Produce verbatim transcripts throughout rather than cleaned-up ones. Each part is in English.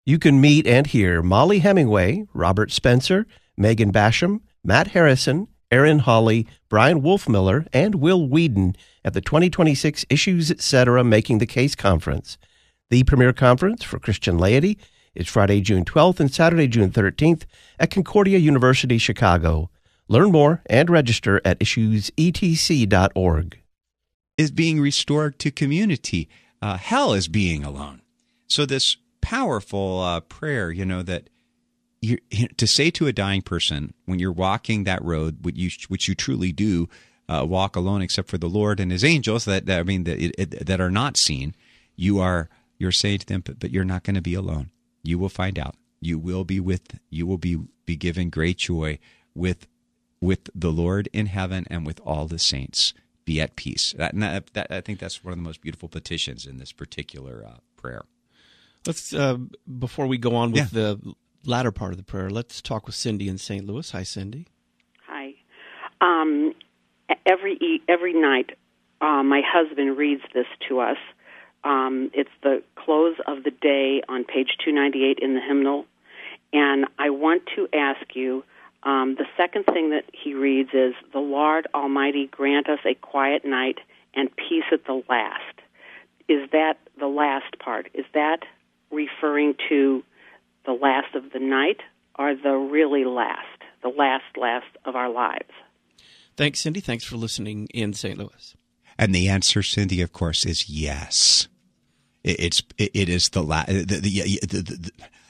You can meet and hear Molly Hemingway, Robert Spencer, Megan Basham, Matt Harrison, Aaron Hawley, Brian Wolfmiller, and Will Whedon at the twenty twenty-six Issues Etc. Making the Case Conference. The premier conference for Christian laity is Friday, June twelfth and Saturday, June thirteenth at Concordia University, Chicago. Learn more and register at issues e t c dot org. Is being restored to community. Uh, hell is being alone. So this powerful uh, prayer, you know, that you to say to a dying person when you're walking that road, which you, which you truly do uh, walk alone, except for the Lord and His angels that, that I mean that it, it, that are not seen. You are you're saying to them, but, but you're not going to be alone. You will find out. You will be with. You will be be given great joy with. with the Lord in heaven and with all the saints. Be at peace. That, that, that, I think that's one of the most beautiful petitions in this particular uh, prayer. Let's, uh, before we go on with yeah. the latter part of the prayer, let's talk with Cindy in Saint Louis. Hi, Cindy. Hi. Um, every every night, uh, my husband reads this to us. Um, it's the close of the day on page two ninety-eight in the hymnal. And I want to ask you, Um, the second thing that he reads is, "The Lord Almighty grant us a quiet night and peace at the last." Is that the last part? Is that referring to the last of the night or the really last, the last, last of our lives? Thanks, Cindy. Thanks for listening in Saint Louis. And the answer, Cindy, of course, is yes. It, it's it, it is the, la- the, the, the, the, the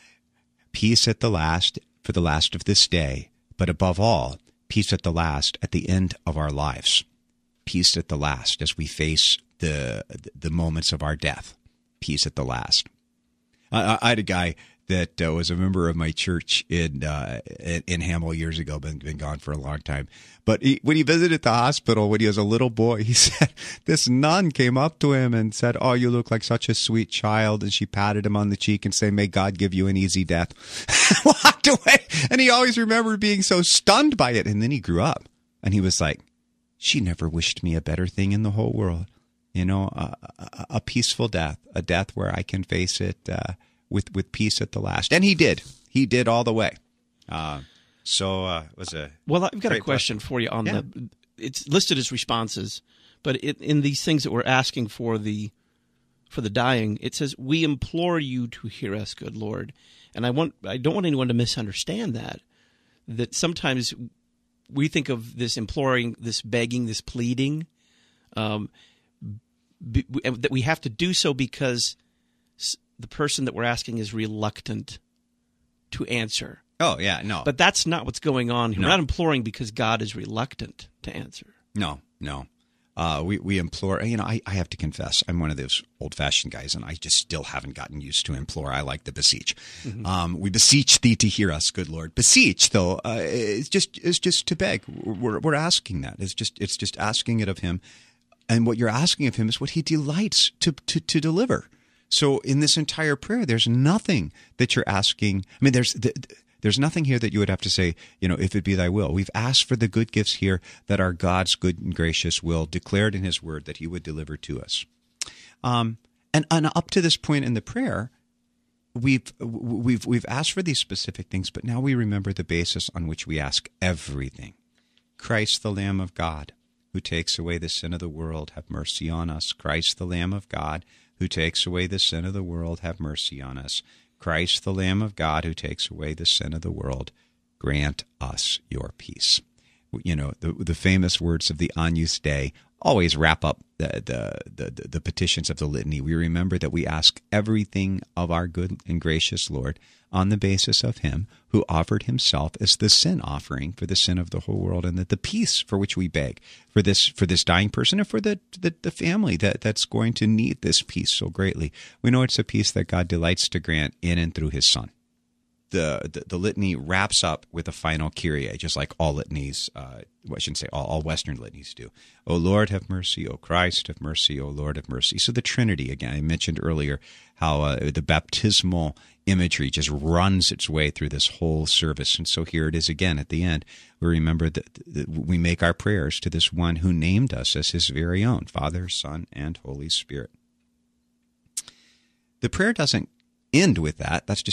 peace at the last for the last of this day. But above all, peace at the last at the end of our lives. Peace at the last as we face the the moments of our death. Peace at the last. I, I had a guy that uh, was a member of my church in uh, in Hamill years ago, been, been gone for a long time. But he, when he visited the hospital when he was a little boy, he said this nun came up to him and said, "Oh, you look like such a sweet child." And she patted him on the cheek and said, "May God give you an easy death." Walked away. And he always remembered being so stunned by it. And then he grew up and he was like, she never wished me a better thing in the whole world. You know, a, a, a peaceful death, a death where I can face it uh, with, with peace at the last. And he did. He did all the way. Uh, so uh, it was a Well, I've got a question blessing. for you on yeah. the, it's listed as responses, but it, in these things that we're asking for the, for the dying, it says, "We implore you to hear us, good Lord." And I want I don't want anyone to misunderstand that, that sometimes we think of this imploring, this begging, this pleading, um, be, that we have to do so because the person that we're asking is reluctant to answer. Oh, yeah, no. But that's not what's going on here. No. We're not imploring because God is reluctant to answer. No, no. Uh, we, we implore, you know, I, I have to confess, I'm one of those old-fashioned guys, and I just still haven't gotten used to implore. I like the beseech. Mm-hmm. Um, we beseech thee to hear us, good Lord. Beseech, though, uh, is just is just to beg. We're we're asking that. It's just it's just asking it of Him, and what you're asking of Him is what He delights to to, to deliver. So in this entire prayer, there's nothing that you're asking. I mean, there's the, There's nothing here that you would have to say, you know, if it be thy will. We've asked for the good gifts here that are God's good and gracious will declared in His word that He would deliver to us. Um, and, and up to this point in the prayer, we've we've we've asked for these specific things, but now we remember the basis on which we ask everything. Christ, the Lamb of God, who takes away the sin of the world, have mercy on us. Christ, the Lamb of God, who takes away the sin of the world, have mercy on us. Christ, the Lamb of God, who takes away the sin of the world, grant us your peace. You know, the the famous words of the Agnus Dei always wrap up the, the, the, the petitions of the litany. We remember that we ask everything of our good and gracious Lord on the basis of Him who offered Himself as the sin offering for the sin of the whole world, and that the peace for which we beg for this for this dying person and for the, the, the family that, that's going to need this peace so greatly. We know it's a peace that God delights to grant in and through His Son. The, the, the litany wraps up with a final Kyrie, just like all litanies, uh, well, I shouldn't say all, all Western litanies do. O Lord, have mercy. O Christ, have mercy. O Lord, have mercy. So the Trinity, again, I mentioned earlier how uh, the baptismal imagery just runs its way through this whole service. And so here it is again at the end. We remember that, that we make our prayers to this one who named us as His very own, Father, Son, and Holy Spirit. The prayer doesn't end with that. That's just